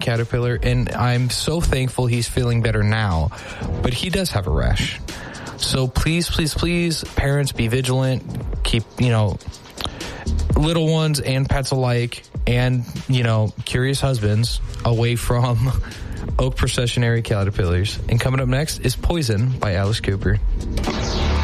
caterpillar, and I'm so thankful he's feeling better now, but he does have a rash. So please, please, please, parents, be vigilant. Keep, little ones and pets alike and, curious husbands away from oak processionary caterpillars. And coming up next is Poison by Alice Cooper.